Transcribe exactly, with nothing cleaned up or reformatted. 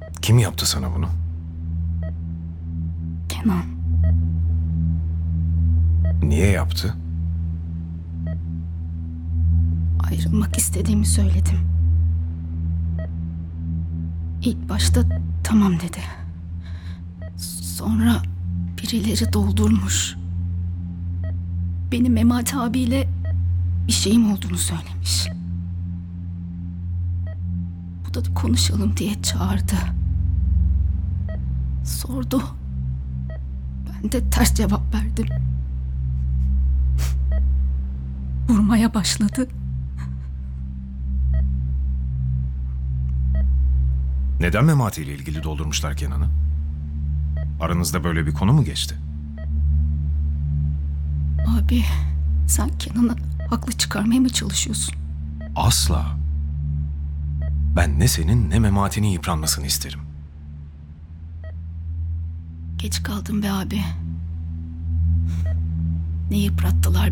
Kim yaptı sana bunu? Kenan. Niye yaptı? Ayrılmak istediğimi söyledim. İlk başta tamam dedi. Sonra birileri doldurmuş. Benim Memati abiyle bir şeyim olduğunu söylemiş. Bu da konuşalım diye çağırdı. Sordu. Ben de ters cevap verdim. Vurmaya başladı. Neden Memati ile ilgili doldurmuşlar Kenan'ı? Aranızda böyle bir konu mu geçti? Abi, sen Kenan'ı haklı çıkarmaya mı çalışıyorsun? Asla. Ben ne senin ne Memati'nin yıpranmasını isterim. Geç kaldım be abi. Ne yıprattılar